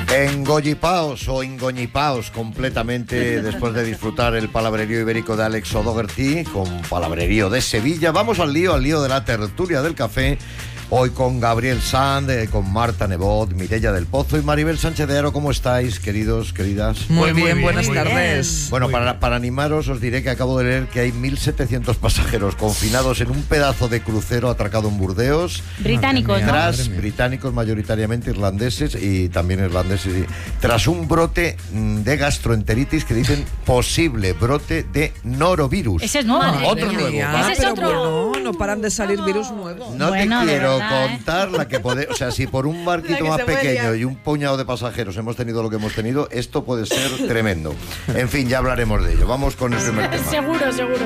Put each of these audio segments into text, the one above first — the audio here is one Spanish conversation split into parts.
Engollipaos o engoñipaos completamente después de disfrutar el palabrerío ibérico de Alex O'Doherty con palabrerío de Sevilla. Vamos al lío de la tertulia del café. Hoy con Gabriel Sand, con Marta Nebot, Mireia del Pozo y Maribel Sánchez de Haro. ¿Cómo estáis, queridos, queridas? Muy bien, buenas tardes. Bueno, para animaros os diré que acabo de leer que hay 1.700 pasajeros confinados en un pedazo de crucero atracado en Burdeos. Británicos, ¿no? Británicos, mayoritariamente irlandeses y también irlandeses. Tras un brote de gastroenteritis que dicen posible brote de norovirus. Ese es nuevo. Otro nuevo. Ese es otro. Bueno, no paran de salir virus nuevos. No bueno, te quiero verdad, contar la que puede... O sea, si por un barquito más pequeño y un puñado de pasajeros hemos tenido lo que hemos tenido, esto puede ser tremendo. En fin, ya hablaremos de ello. Vamos con el primer tema. Seguro.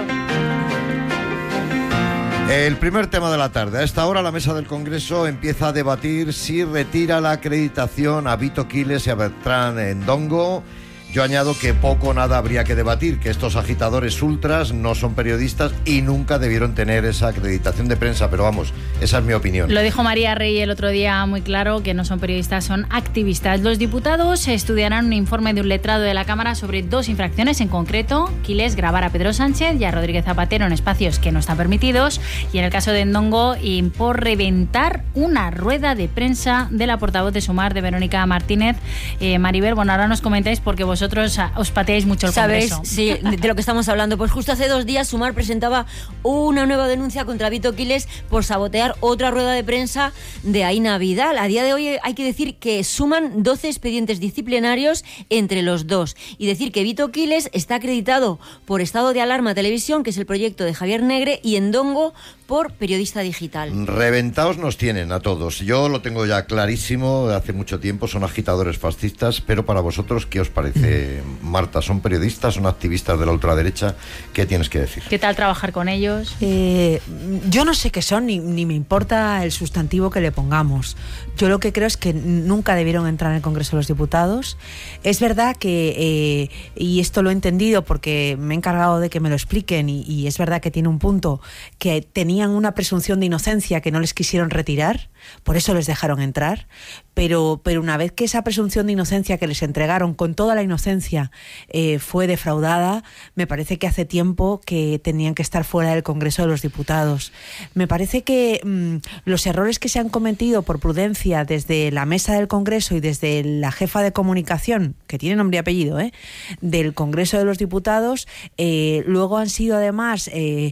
El primer tema de la tarde. A esta hora la mesa del Congreso empieza a debatir si retira la acreditación a Vito Quiles y a Bertrán Endongo. Yo añado que poco o nada habría que debatir, que estos agitadores ultras no son periodistas y nunca debieron tener esa acreditación de prensa, pero vamos, esa es mi opinión. Lo dijo María Rey el otro día muy claro, que no son periodistas, son activistas. Los diputados estudiarán un informe de un letrado de la Cámara sobre 2 infracciones en concreto. Quiles, grabar a Pedro Sánchez y a Rodríguez Zapatero en espacios que no están permitidos, y en el caso de Endongo, por reventar una rueda de prensa de la portavoz de Sumar, de Verónica Martínez. Maribel, bueno, ahora nos comentáis porque vosotros os pateáis mucho el Congreso. ¿Sabéis? Sí, de lo que estamos hablando. Pues justo hace 2 días Sumar presentaba una nueva denuncia contra Vito Quiles por sabotear otra rueda de prensa de Aina Vidal. A día de hoy hay que decir que suman 12 expedientes disciplinarios entre los dos. Y decir que Vito Quiles está acreditado por Estado de Alarma Televisión, que es el proyecto de Javier Negre, y Endongo por Periodista Digital. Reventados nos tienen a todos. Yo lo tengo ya clarísimo de hace mucho tiempo, son agitadores fascistas, pero para vosotros, ¿qué os parece, Marta? ¿Son periodistas, son activistas de la ultraderecha? ¿Qué tienes que decir? ¿Qué tal trabajar con ellos? Yo no sé qué son, ni me importa el sustantivo que le pongamos. Yo lo que creo es que nunca debieron entrar en el Congreso de los Diputados. Es verdad que, y esto lo he entendido porque me he encargado de que me lo expliquen, y es verdad que tiene un punto, que tenían una presunción de inocencia que no les quisieron retirar, por eso les dejaron entrar, pero una vez que esa presunción de inocencia que les entregaron con toda la inocencia fue defraudada, me parece que hace tiempo que tenían que estar fuera del Congreso de los Diputados. Me parece que los errores que se han cometido por prudencia desde la mesa del Congreso y desde la jefa de comunicación, que tiene nombre y apellido, del Congreso de los Diputados, luego han sido además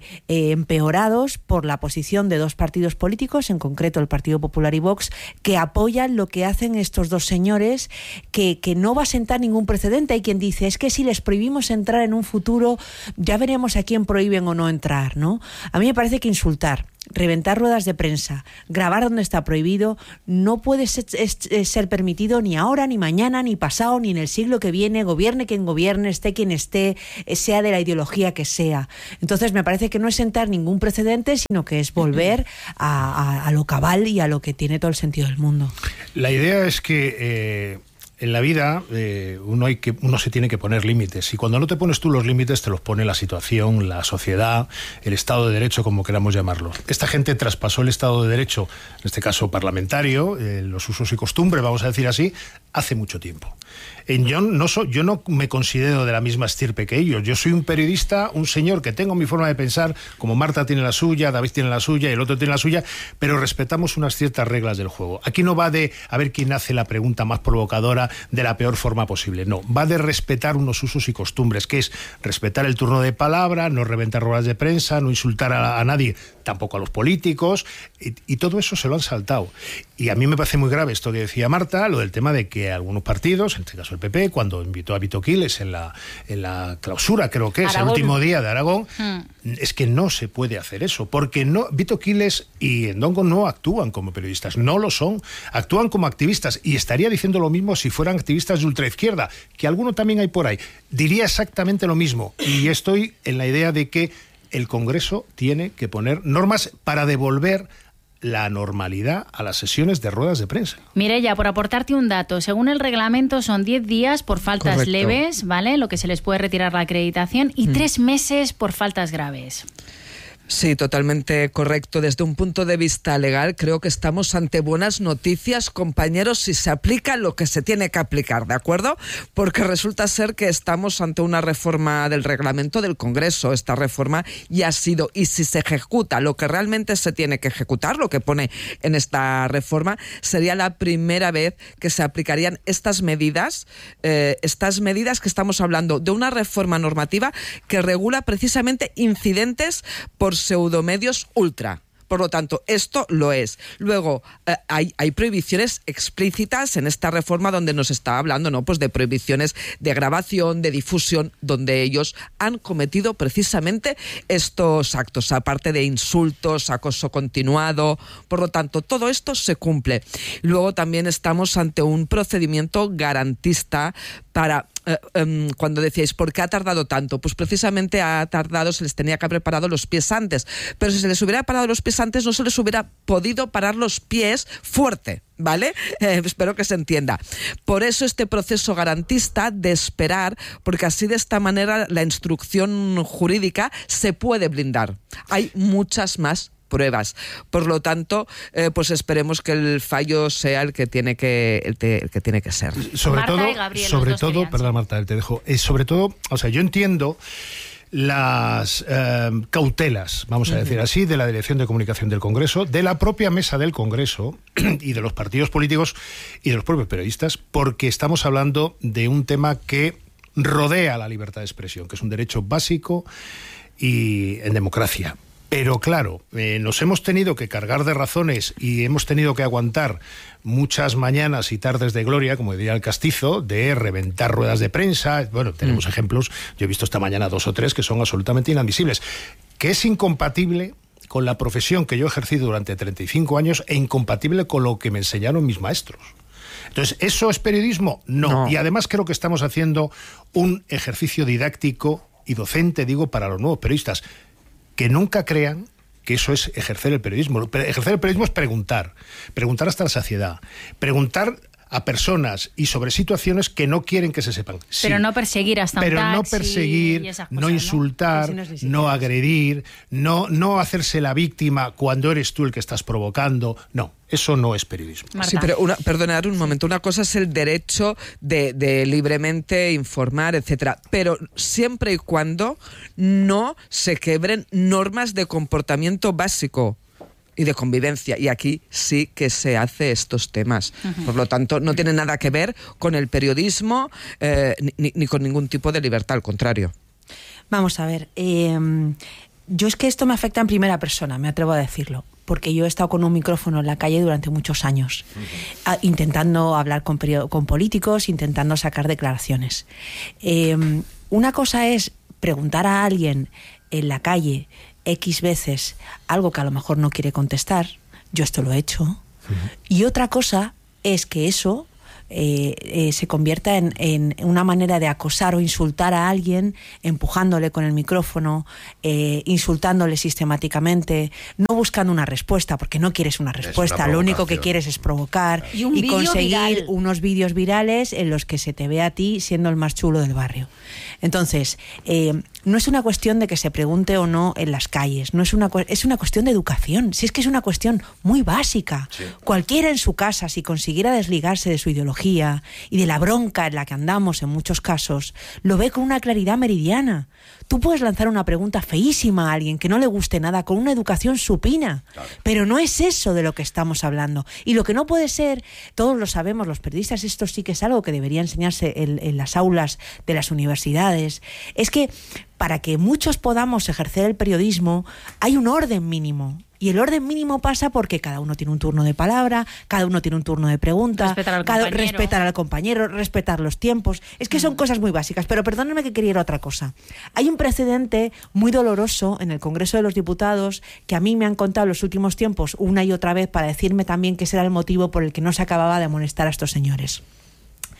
empeorados por la posición de 2 partidos políticos, en concreto el Partido Popular y Vox, que apoyan lo que hacen estos 2 señores, que no va a sentar ningún precedente. Hay quien dice, es que si les prohibimos entrar en un futuro, ya veremos a quién prohíben o no entrar, ¿no? A mí me parece que insultar, reventar ruedas de prensa, grabar donde está prohibido, no puede ser permitido ni ahora, ni mañana, ni pasado, ni en el siglo que viene, gobierne quien gobierne, esté quien esté, sea de la ideología que sea. Entonces me parece que no es sentar ningún precedente, sino que es volver a lo cabal y a lo que tiene todo el sentido del mundo. La idea es que en la vida uno se tiene que poner límites, y cuando no te pones tú los límites te los pone la situación, la sociedad, el Estado de Derecho, como queramos llamarlo. Esta gente traspasó el Estado de Derecho, en este caso parlamentario, los usos y costumbres, vamos a decir así, hace mucho tiempo. Yo no me considero de la misma estirpe que ellos. Yo soy un periodista, un señor que tengo mi forma de pensar, como Marta tiene la suya, David tiene la suya y el otro tiene la suya, pero respetamos unas ciertas reglas del juego. Aquí no va de a ver quién hace la pregunta más provocadora de la peor forma posible. No, va de respetar unos usos y costumbres, que es respetar el turno de palabra, no reventar ruedas de prensa, no insultar a nadie, tampoco a los políticos, y todo eso se lo han saltado. Y a mí me parece muy grave esto que decía Marta, lo del tema de que algunos partidos, en este caso el PP, cuando invitó a Vito Quiles en la clausura, creo que es el último día de Aragón, es que no se puede hacer eso, porque Vito Quiles y Endongo no actúan como periodistas, no lo son, actúan como activistas, y estaría diciendo lo mismo si fueran activistas de ultraizquierda, que alguno también hay por ahí, diría exactamente lo mismo, y estoy en la idea de que el Congreso tiene que poner normas para devolver la normalidad a las sesiones de ruedas de prensa. Mireia, por aportarte un dato, según el reglamento son 10 días por faltas Correcto. leves, ¿vale? Lo que se les puede retirar la acreditación, y 3 meses por faltas graves. Sí, totalmente correcto. Desde un punto de vista legal, creo que estamos ante buenas noticias, compañeros, si se aplica lo que se tiene que aplicar, ¿de acuerdo? Porque resulta ser que estamos ante una reforma del reglamento del Congreso. Esta reforma ya ha sido, y si se ejecuta lo que realmente se tiene que ejecutar, lo que pone en esta reforma, sería la primera vez que se aplicarían estas medidas que estamos hablando de una reforma normativa que regula precisamente incidentes por pseudomedios ultra. Por lo tanto, esto lo es. Luego, hay prohibiciones explícitas en esta reforma donde nos está hablando, ¿no? Pues de prohibiciones de grabación, de difusión, donde ellos han cometido precisamente estos actos, aparte de insultos, acoso continuado. Por lo tanto, todo esto se cumple. Luego también estamos ante un procedimiento garantista para... cuando decíais, ¿por qué ha tardado tanto? Pues precisamente ha tardado, se les tenía que haber parado los pies antes, pero si se les hubiera parado los pies antes no se les hubiera podido parar los pies fuerte, ¿vale? Espero que se entienda. Por eso este proceso garantista de esperar, porque así de esta manera la instrucción jurídica se puede blindar. Hay muchas más pruebas. Por lo tanto, pues esperemos que el fallo sea el que tiene que ser. Sobre todo, perdón Marta, te dejo. Sobre todo, o sea, yo entiendo las cautelas, vamos a decir así, de la Dirección de Comunicación del Congreso, de la propia mesa del Congreso y de los partidos políticos y de los propios periodistas, porque estamos hablando de un tema que rodea la libertad de expresión, que es un derecho básico y en democracia. Pero claro, nos hemos tenido que cargar de razones y hemos tenido que aguantar muchas mañanas y tardes de gloria, como diría el Castizo, de reventar ruedas de prensa. Bueno, tenemos ejemplos, yo he visto esta mañana 2 o 3 que son absolutamente inadmisibles, que es incompatible con la profesión que yo he ejercido durante 35 años e incompatible con lo que me enseñaron mis maestros. Entonces, ¿eso es periodismo? No. Y además creo que estamos haciendo un ejercicio didáctico y docente, digo, para los nuevos periodistas, que nunca crean que eso es ejercer el periodismo. Ejercer el periodismo es preguntar hasta la saciedad, preguntar a personas y sobre situaciones que no quieren que se sepan. Sí, pero no perseguir hasta un taxi. Pero no perseguir, no insultar, no agredir, no hacerse la víctima cuando eres tú el que estás provocando. No, eso no es periodismo. Marta. Sí, pero perdonad un momento. Una cosa es el derecho de libremente informar, etcétera, pero siempre y cuando no se quebren normas de comportamiento básico y de convivencia, y aquí sí que se hace estos temas. Por lo tanto, no tiene nada que ver con el periodismo ni con ningún tipo de libertad, al contrario. Vamos a ver, yo es que esto me afecta en primera persona, me atrevo a decirlo, porque yo he estado con un micrófono en la calle durante muchos años, intentando hablar con políticos, intentando sacar declaraciones. Una cosa es preguntar a alguien en la calle X veces algo que a lo mejor no quiere contestar, yo esto lo he hecho, y otra cosa es que eso se convierta en una manera de acosar o insultar a alguien, empujándole con el micrófono, insultándole sistemáticamente, no buscando una respuesta, porque no quieres una respuesta, lo único que quieres es provocar y conseguir unos vídeos virales en los que se te ve a ti siendo el más chulo del barrio. Entonces, no es una cuestión de que se pregunte o no en las calles, es una cuestión de educación, si es que es una cuestión muy básica. Sí. Cualquiera en su casa, si consiguiera desligarse de su ideología y de la bronca en la que andamos en muchos casos, lo ve con una claridad meridiana. Tú puedes lanzar una pregunta feísima a alguien que no le guste nada con una educación supina, claro, pero no es eso de lo que estamos hablando. Y lo que no puede ser, todos lo sabemos, los periodistas, esto sí que es algo que debería enseñarse en las aulas de las universidades, es que para que muchos podamos ejercer el periodismo hay un orden mínimo. Y el orden mínimo pasa porque cada uno tiene un turno de palabra, cada uno tiene un turno de pregunta, respetar al compañero, respetar los tiempos. Es que son cosas muy básicas, pero perdónenme que quería ir a otra cosa. Hay un precedente muy doloroso en el Congreso de los Diputados que a mí me han contado en los últimos tiempos una y otra vez para decirme también que ese era el motivo por el que no se acababa de amonestar a estos señores.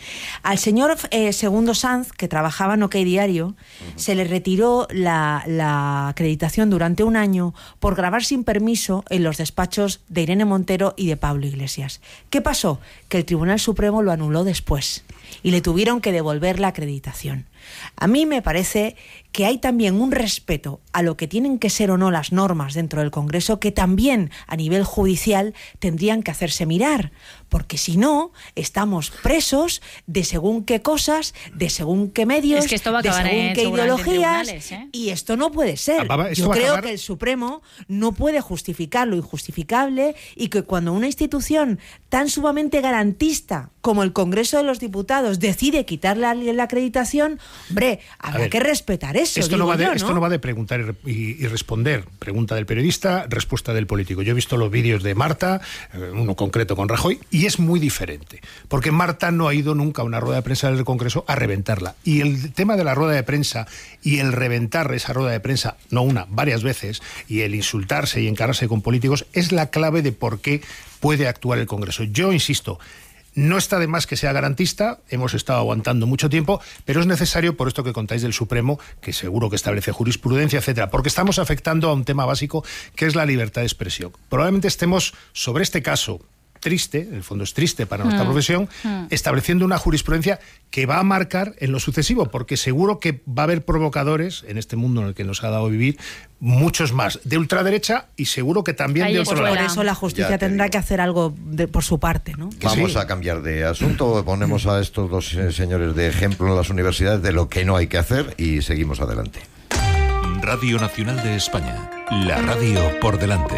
Al señor Segundo Sanz, que trabajaba en OK Diario, se le retiró la acreditación durante un año por grabar sin permiso en los despachos de Irene Montero y de Pablo Iglesias. ¿Qué pasó? Que el Tribunal Supremo lo anuló después y le tuvieron que devolver la acreditación. A mí me parece que hay también un respeto a lo que tienen que ser o no las normas dentro del Congreso que también a nivel judicial tendrían que hacerse mirar, porque si no, estamos presos de según qué cosas, de según qué medios, es que esto va a acabar de según qué ideologías, y esto no puede ser. Yo creo que el Supremo no puede justificar lo injustificable y que cuando una institución tan sumamente garantista como el Congreso de los Diputados decide quitarle a alguien la acreditación, hombre, habrá que respetar eso. Esto no va de preguntar y responder. Pregunta del periodista, respuesta del político. Yo he visto los vídeos de Marta, uno concreto con Rajoy, y es muy diferente. Porque Marta no ha ido nunca a una rueda de prensa del Congreso a reventarla. Y el tema de la rueda de prensa y el reventar esa rueda de prensa, no una, varias veces, y el insultarse y encararse con políticos, es la clave de por qué puede actuar el Congreso. Yo insisto, no está de más que sea garantista, hemos estado aguantando mucho tiempo, pero es necesario, por esto que contáis del Supremo, que seguro que establece jurisprudencia, etcétera, porque estamos afectando a un tema básico que es la libertad de expresión. Probablemente estemos sobre este caso triste, en el fondo es triste para nuestra profesión, estableciendo una jurisprudencia que va a marcar en lo sucesivo, porque seguro que va a haber provocadores en este mundo en el que nos ha dado vivir, muchos más, de ultraderecha y seguro que también de otro lado. Por eso la justicia tendrá que hacer algo por su parte, ¿no? Vamos a cambiar de asunto, ponemos a estos dos señores de ejemplo en las universidades de lo que no hay que hacer y seguimos adelante. Radio Nacional de España, la radio por delante.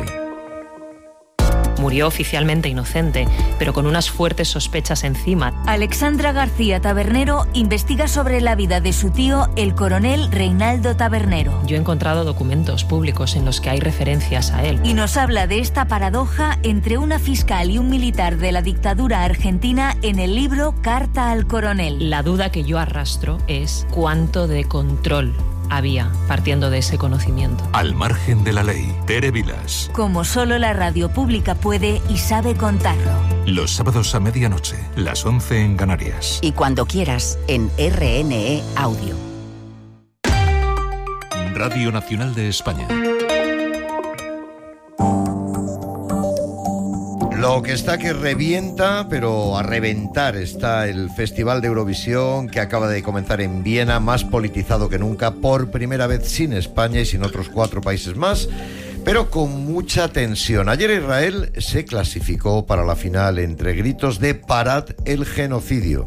Murió oficialmente inocente, pero con unas fuertes sospechas encima. Alexandra García Tabernero investiga sobre la vida de su tío, el coronel Reinaldo Tabernero. Yo he encontrado documentos públicos en los que hay referencias a él. Y nos habla de esta paradoja entre una fiscal y un militar de la dictadura argentina en el libro Carta al Coronel. La duda que yo arrastro es cuánto de control había partiendo de ese conocimiento. Al margen de la ley, Tere Vilas. Como solo la radio pública puede y sabe contarlo. Los sábados a medianoche, las 11 en Canarias. Y cuando quieras, en RNE Audio. Radio Nacional de España. Lo que está que revienta, pero a reventar está el Festival de Eurovisión que acaba de comenzar en Viena, más politizado que nunca, por primera vez sin España y sin otros 4 países más, pero con mucha tensión. Ayer Israel se clasificó para la final entre gritos de "parad el genocidio".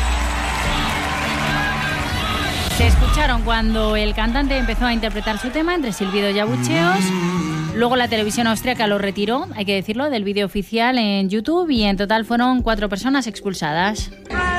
Se escucharon cuando el cantante empezó a interpretar su tema entre silbidos y abucheos. Luego la televisión austríaca lo retiró, hay que decirlo, del vídeo oficial en YouTube y en total fueron 4 personas expulsadas.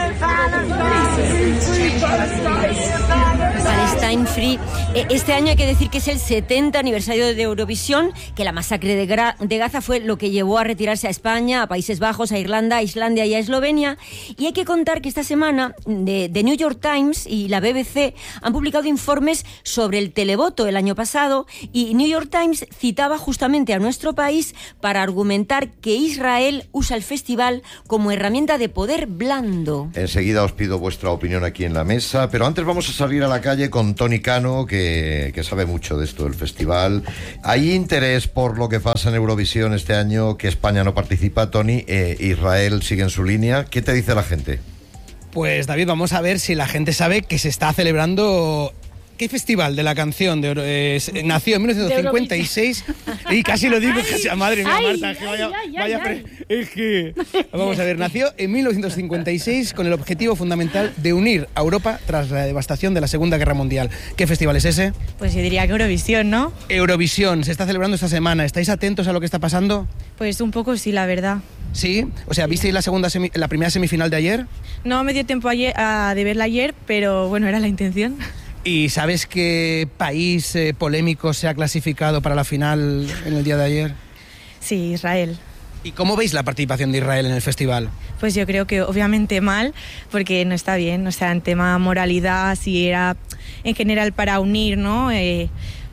Palestine Free. Este año hay que decir que es el 70 aniversario de Eurovisión, que la masacre de Gaza fue lo que llevó a retirarse a España, a Países Bajos, a Irlanda, a Islandia y a Eslovenia. Y hay que contar que esta semana The New York Times y la BBC han publicado informes sobre el televoto el año pasado y New York Times citaba justamente a nuestro país para argumentar que Israel usa el festival como herramienta de poder blando. Enseguida os pido vuestra opinión aquí en la mesa, pero antes vamos a salir a la calle con Tony Cano, que sabe mucho de esto del festival. ¿Hay interés por lo que pasa en Eurovisión este año, que España no participa, Tony? Israel sigue en su línea. ¿Qué te dice la gente? Pues David, vamos a ver si la gente sabe que se está celebrando... ¿Qué festival de la canción? Nació en 1956 y casi lo digo, madre mía, Marta, es que vamos a ver, nació en 1956 con el objetivo fundamental de unir a Europa tras la devastación de la Segunda Guerra Mundial. ¿Qué festival es ese? Pues yo diría que Eurovisión, ¿no? Eurovisión, se está celebrando esta semana. ¿Estáis atentos a lo que está pasando? Pues un poco sí, la verdad. ¿Sí? O sea, ¿visteis la primera semifinal de ayer? No me dio tiempo de verla ayer, pero bueno, era la intención. ¿Y sabes qué país polémico se ha clasificado para la final en el día de ayer? Sí, Israel. ¿Y cómo veis la participación de Israel en el festival? Pues yo creo que obviamente mal, porque no está bien. O sea, en tema moralidad, si era en general para unir, ¿no?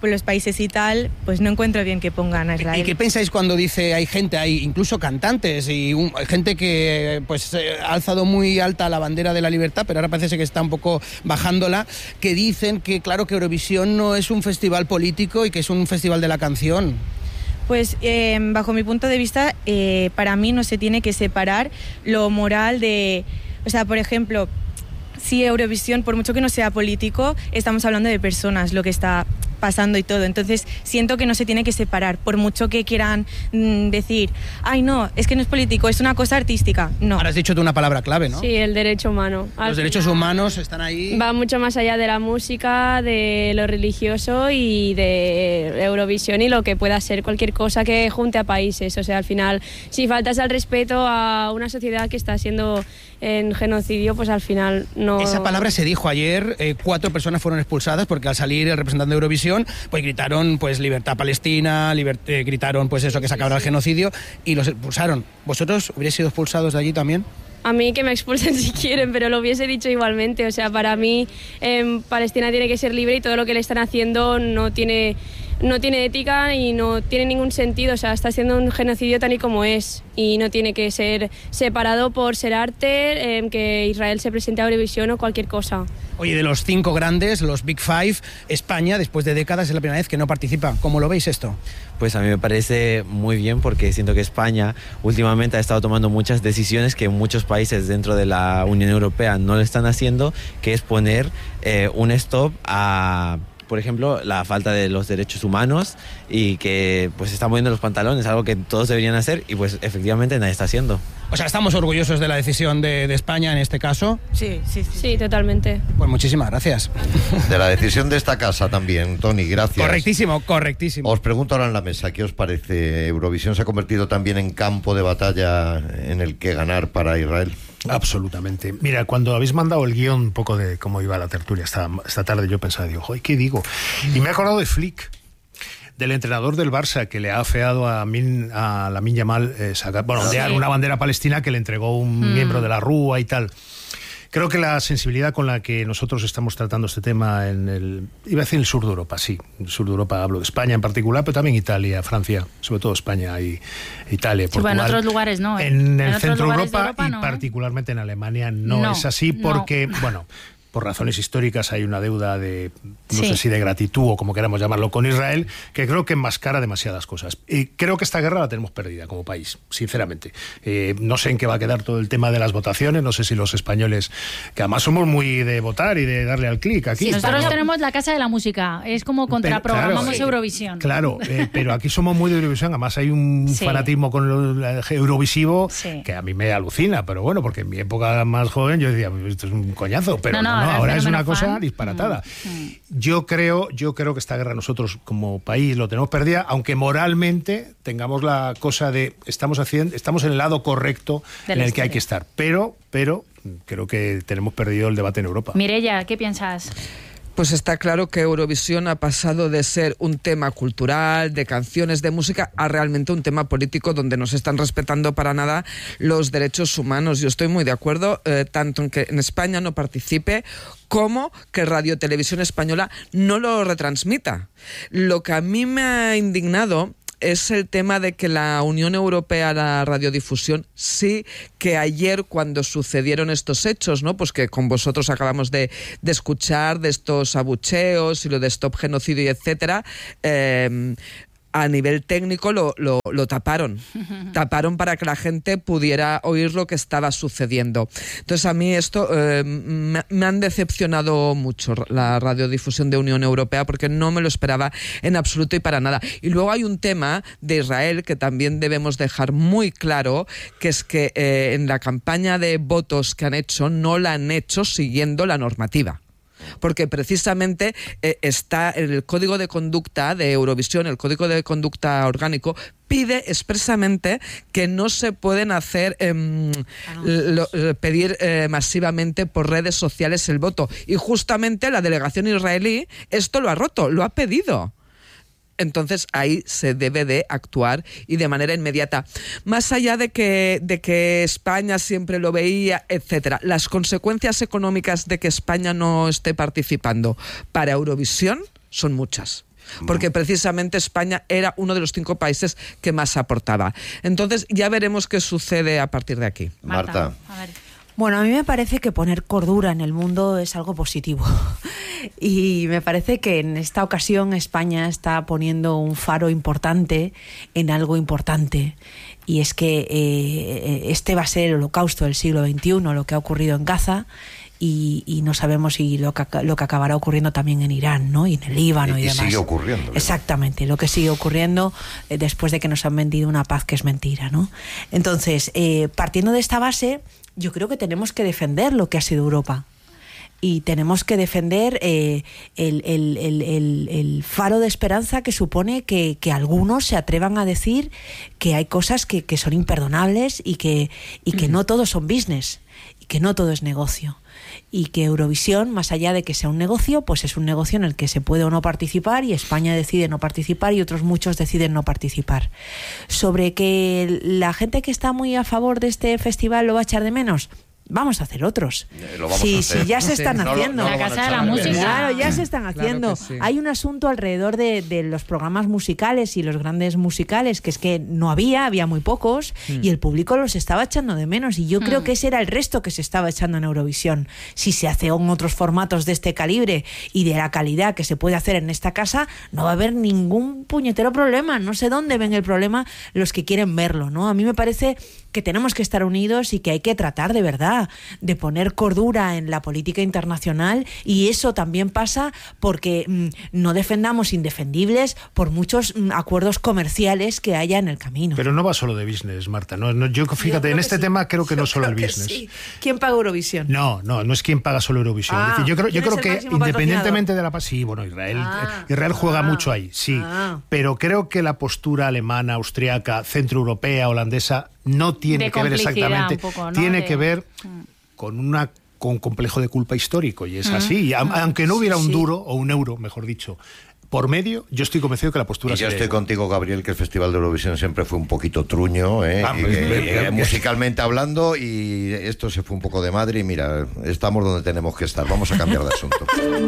pues los países y tal, pues no encuentro bien que pongan a Israel. ¿Y qué pensáis cuando dice hay incluso cantantes y gente que pues ha alzado muy alta la bandera de la libertad, pero ahora parece que está un poco bajándola, que dicen que claro que Eurovisión no es un festival político y que es un festival de la canción? Pues bajo mi punto de vista, para mí no se tiene que separar lo moral de... O sea, por ejemplo, si Eurovisión, por mucho que no sea político, estamos hablando de personas, lo que está pasando y todo. Entonces, siento que no se tiene que separar, por mucho que quieran decir, ay, no, es que no es político, es una cosa artística. No. Ahora has dicho tú una palabra clave, ¿no? Sí, el derecho humano. Los derechos humanos están ahí. Va mucho más allá de la música, de lo religioso y de Eurovisión y lo que pueda ser cualquier cosa que junte a países. O sea, al final, si faltas al respeto a una sociedad que está siendo en genocidio, pues al final no... Esa palabra se dijo ayer, 4 personas fueron expulsadas porque al salir el representante de Eurovisión pues gritaron pues libertad palestina, gritaron pues eso, que se acabara el genocidio, y los expulsaron. ¿Vosotros hubierais sido expulsados de allí también? A mí que me expulsen si quieren, pero lo hubiese dicho igualmente. O sea, para mí Palestina tiene que ser libre y todo lo que le están haciendo no tiene ética y no tiene ningún sentido. O sea, está haciendo un genocidio tal y como es y no tiene que ser separado por ser arte, que Israel se presente a Eurovisión o cualquier cosa. Oye, de los 5 grandes, los Big Five, España, después de décadas, es la primera vez que no participa. ¿Cómo lo veis esto? Pues a mí me parece muy bien, porque siento que España últimamente ha estado tomando muchas decisiones que muchos países dentro de la Unión Europea no lo están haciendo, que es poner un stop a, por ejemplo, la falta de los derechos humanos, y que pues está moviendo los pantalones, algo que todos deberían hacer y pues efectivamente nadie está haciendo. O sea, ¿estamos orgullosos de la decisión de España en este caso? Sí, totalmente. Pues muchísimas gracias. De la decisión de esta casa también, Tony, gracias. Correctísimo. Os pregunto ahora en la mesa, ¿qué os parece? ¿Eurovisión se ha convertido también en campo de batalla en el que ganar para Israel? Absolutamente. Mira, cuando habéis mandado el guión un poco de cómo iba la tertulia esta tarde, yo pensaba, digo, joder, ¿qué digo? Y me he acordado de Flick, del entrenador del Barça, que le ha afeado a Lamine Yamal ondear una bandera palestina que le entregó un miembro de la Rúa y tal. Creo que la sensibilidad con la que nosotros estamos tratando este tema iba a decir el sur de Europa, sí, el sur de Europa, hablo de España en particular, pero también Italia, Francia, sobre todo España y Italia, Portugal. Bueno, en otros lugares no. En el centro de Europa y particularmente en Alemania no es así, porque, bueno, por razones históricas hay una deuda de, no sé si de gratitud o como queramos llamarlo, con Israel, que creo que enmascara demasiadas cosas. Y creo que esta guerra la tenemos perdida como país, sinceramente. No sé en qué va a quedar todo el tema de las votaciones, no sé si los españoles, que además somos muy de votar y de darle al clic aquí. Sí, nosotros tenemos la Casa de la Música, es como contraprogramamos Eurovisión. Claro, pero aquí somos muy de Eurovisión, además hay un fanatismo con el Eurovisivo que a mí me alucina, pero bueno, porque en mi época más joven yo decía, esto es un coñazo, pero no, ahora es una cosa disparatada. Yo creo que esta guerra nosotros como país lo tenemos perdida, aunque moralmente tengamos la cosa de estamos en el lado correcto en el que hay que estar, pero creo que tenemos perdido el debate en Europa. Mireia, ¿qué piensas? Pues está claro que Eurovisión ha pasado de ser un tema cultural, de canciones, de música, a realmente un tema político donde no se están respetando para nada los derechos humanos. Yo estoy muy de acuerdo, tanto en que en España no participe, como que Radio Televisión Española no lo retransmita. Lo que a mí me ha indignado es el tema de que la Unión Europea, la radiodifusión, sí que ayer cuando sucedieron estos hechos, ¿no? Pues que con vosotros acabamos de escuchar de estos abucheos y lo de Stop Genocidio y etcétera, a nivel técnico lo taparon. Taparon para que la gente pudiera oír lo que estaba sucediendo. Entonces a mí esto me han decepcionado mucho la radiodifusión de Unión Europea, porque no me lo esperaba en absoluto y para nada. Y luego hay un tema de Israel que también debemos dejar muy claro, que es que en la campaña de votos que han hecho no la han hecho siguiendo la normativa. Porque precisamente está en el código de conducta de Eurovisión, el código de conducta orgánico, pide expresamente que no se pueden hacer pedir masivamente por redes sociales el voto. Y justamente la delegación israelí esto lo ha roto, lo ha pedido. Entonces ahí se debe de actuar y de manera inmediata. Más allá de que España siempre lo veía, etcétera, las consecuencias económicas de que España no esté participando para Eurovisión son muchas. porque precisamente España era uno de los 5 países que más aportaba. Entonces ya veremos qué sucede a partir de aquí. Marta. A ver. Bueno, a mí me parece que poner cordura en el mundo es algo positivo. Y me parece que en esta ocasión España está poniendo un faro importante en algo importante. Y es que este va a ser el holocausto del siglo XXI, lo que ha ocurrido en Gaza. Y no sabemos si lo que acabará ocurriendo también en Irán, ¿no? Y en el Líbano y demás. Sigue ocurriendo. Exactamente, lo que sigue ocurriendo después de que nos han vendido una paz que es mentira, ¿no? Entonces, partiendo de esta base, yo creo que tenemos que defender lo que ha sido Europa. Y tenemos que defender el faro de esperanza que supone que algunos se atrevan a decir que hay cosas que son imperdonables y que no todo son business, y que no todo es negocio. Y que Eurovisión, más allá de que sea un negocio, pues es un negocio en el que se puede o no participar, y España decide no participar y otros muchos deciden no participar. Sobre que la gente que está muy a favor de este festival lo va a echar de menos, vamos a hacer otros. Sí, ya se están haciendo. La Casa de la Música. Claro, ya se están haciendo. Claro que sí. Hay un asunto alrededor de los programas musicales y los grandes musicales, que es que no había muy pocos, y el público los estaba echando de menos. Y yo creo que ese era el resto que se estaba echando en Eurovisión. Si se hace en otros formatos de este calibre y de la calidad que se puede hacer en esta casa, no va a haber ningún puñetero problema. No sé dónde ven el problema los que quieren verlo, ¿no? A mí me parece que tenemos que estar unidos y que hay que tratar de verdad de poner cordura en la política internacional, y eso también pasa porque no defendamos indefendibles por muchos acuerdos comerciales que haya en el camino. Pero no va solo de business, Marta. No, yo fíjate, en este tema creo que no solo el business. Sí. ¿Quién paga Eurovisión? No es quien paga solo Eurovisión. Es decir, yo creo que independientemente de la paz, sí, bueno, Israel juega mucho ahí, sí, pero creo que la postura alemana, austriaca, centroeuropea, holandesa no tiene que ver exactamente, un poco, ¿no? Tiene que ver con un complejo de culpa histórico, y es así. Aunque no hubiera un duro, o un euro, mejor dicho, por medio, yo estoy convencido que la postura... Y yo estoy contigo, Gabriel, que el Festival de Eurovisión siempre fue un poquito truño, musicalmente hablando, y esto se fue un poco de madre, y mira, estamos donde tenemos que estar. Vamos a cambiar de asunto.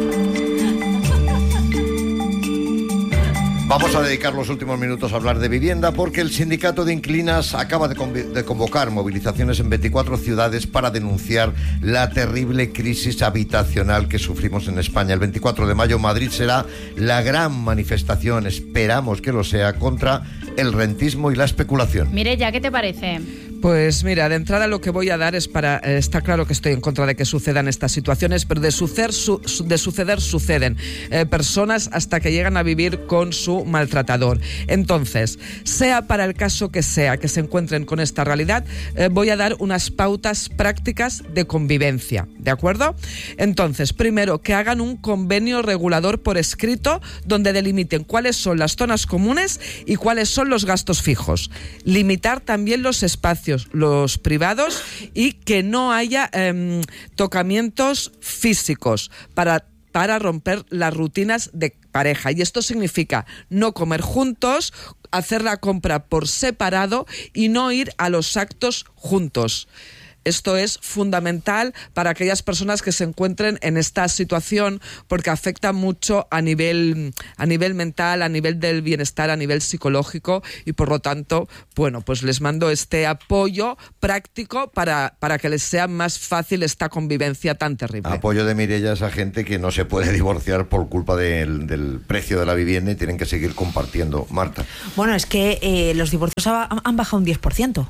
Vamos a dedicar los últimos minutos a hablar de vivienda, porque el sindicato de inquilinas acaba de convocar movilizaciones en 24 ciudades para denunciar la terrible crisis habitacional que sufrimos en España. El 24 de mayo Madrid será la gran manifestación, esperamos que lo sea, contra el rentismo y la especulación. Mireia, ¿qué te parece? Pues mira, de entrada lo que voy a dar es para... está claro que estoy en contra de que sucedan estas situaciones, pero de suceder suceden. Personas hasta que llegan a vivir con su maltratador. Entonces, sea para el caso que sea que se encuentren con esta realidad, voy a dar unas pautas prácticas de convivencia, ¿de acuerdo? Entonces, primero, que hagan un convenio regulador por escrito donde delimiten cuáles son las zonas comunes y cuáles son los gastos fijos. Limitar también los espacios, los privados, y que no haya tocamientos físicos para romper las rutinas de pareja. Y esto significa no comer juntos, hacer la compra por separado y no ir a los actos juntos. Esto es fundamental para aquellas personas que se encuentren en esta situación, porque afecta mucho a nivel mental, a nivel del bienestar, a nivel psicológico, y por lo tanto, bueno, pues les mando este apoyo práctico para que les sea más fácil esta convivencia tan terrible. Apoyo de Mireia a esa gente que no se puede divorciar por culpa del precio de la vivienda y tienen que seguir compartiendo. Marta. Bueno, es que los divorcios han bajado un 10%.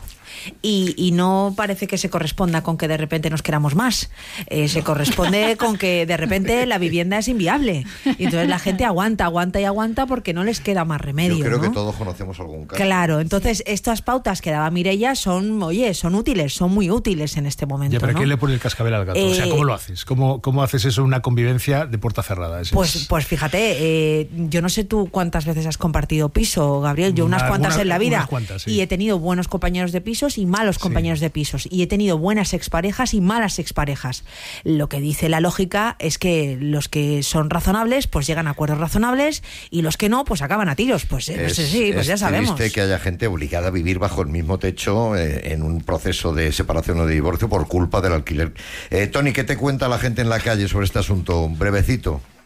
Y no parece que se corresponda con que de repente nos queramos más. Se corresponde con que de repente la vivienda es inviable. Y entonces la gente aguanta porque no les queda más remedio. Yo creo, ¿no? que todos conocemos algún caso. Claro, entonces estas pautas que daba Mireia son útiles, son muy útiles en este momento. Ya, pero ¿no? ¿quién le pone el cascabel al gato? O sea, ¿cómo lo haces? ¿Cómo haces eso en una convivencia de puerta cerrada? Pues fíjate, yo no sé tú cuántas veces has compartido piso, Gabriel. Yo unas cuantas en la vida. Cuantas, sí. Y he tenido buenos compañeros de pisos y malos compañeros de pisos, y he tenido buenas exparejas y malas exparejas. Lo que dice la lógica es que los que son razonables pues llegan a acuerdos razonables, y los que no pues acaban a tiros. Pues ya sabemos. Es triste que haya gente obligada a vivir bajo el mismo techo en un proceso de separación o de divorcio por culpa del alquiler. Tony, ¿qué te cuenta la gente en la calle sobre este asunto? Brevecito.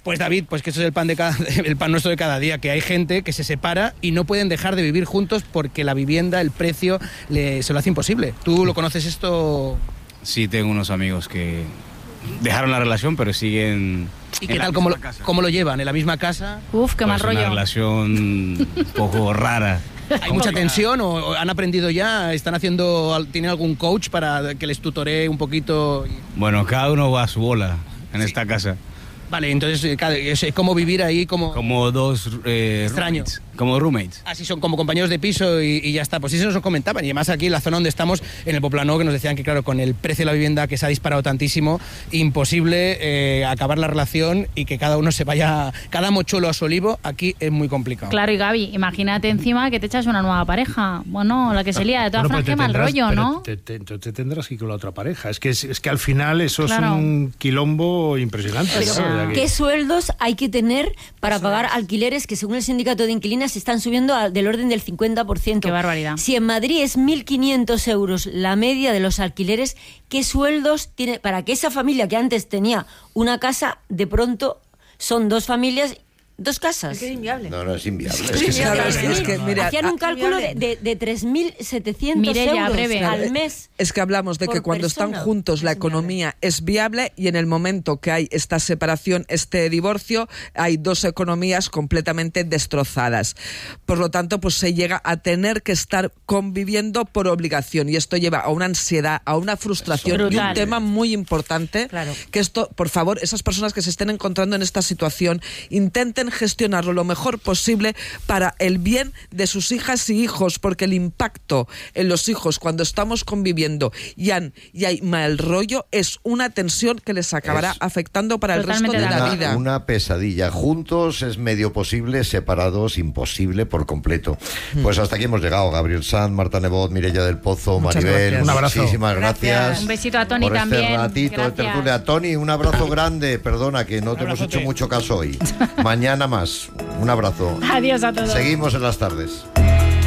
Pues David, pues que eso es el pan nuestro de cada día, que hay gente que se separa y no pueden dejar de vivir juntos porque la vivienda, el precio, se lo hace imposible. ¿Tú lo conoces esto? Sí, tengo unos amigos que dejaron la relación, pero siguen... ¿Y qué tal? ¿Cómo lo llevan? ¿En la misma casa? Uf, qué mal rollo. Una relación un poco rara. ¿Hay mucha tensión o han aprendido ya? ¿Tienen algún coach para que les tutoree un poquito? Bueno, cada uno va a su bola en esta casa. Vale, entonces es como vivir ahí como dos extraños. Roommates, como roommates. Así son como compañeros de piso y ya está. Pues eso nos comentaban. Y además aquí en la zona donde estamos, en el Poplano, que nos decían que claro, con el precio de la vivienda que se ha disparado tantísimo, imposible acabar la relación y que cada uno se vaya, cada mochuelo a su olivo, aquí es muy complicado. Claro, y Gaby, imagínate encima que te echas una nueva pareja. Bueno, la que se lía, de todas formas, qué mal rollo, ¿no? Te tendrás que ir con la otra pareja. Es que al final eso es un quilombo impresionante. ¿Qué sueldos hay que tener para pagar alquileres que según el sindicato de inquilinas están subiendo del orden del 50%? ¡Qué barbaridad! Si en Madrid es 1.500 euros la media de los alquileres, ¿qué sueldos tiene para que esa familia que antes tenía una casa, de pronto son dos familias... ¿Dos casas? Es que es inviable. No es inviable. Es que, mira, hacían un cálculo de 3.700 euros al mes. Es que hablamos de que cuando están juntos la economía es viable y en el momento que hay esta separación, este divorcio, hay dos economías completamente destrozadas. Por lo tanto, pues se llega a tener que estar conviviendo por obligación y esto lleva a una ansiedad, a una frustración y un tema muy importante, que esto, por favor, esas personas que se estén encontrando en esta situación, intenten gestionarlo lo mejor posible para el bien de sus hijas y hijos, porque el impacto en los hijos cuando estamos conviviendo y hay mal rollo es una tensión que les acabará afectando para el resto de la vida. Una pesadilla. Juntos es medio posible, separados imposible por completo. Pues hasta aquí hemos llegado. Gabriel Sanz, Marta Nebot, Mireia del Pozo, Maribel, un abrazo. Muchísimas gracias. Un besito a Tony por también. Este ratito de tertulia. Tony, un abrazo grande. Perdona que no te hemos hecho mucho caso hoy. Mañana más. Un abrazo. Adiós a todos. Seguimos en las tardes.